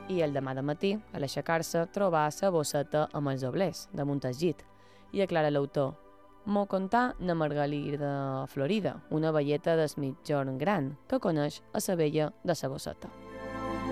I el demà de matí, a l'aixecar-se, trobà la bosseta amb els oblers damunt el llit i aclara l'autor: «M'ho contà na Margalida Florida, una velleta del mitjorn gran, que coneix a la vella de la bosseta».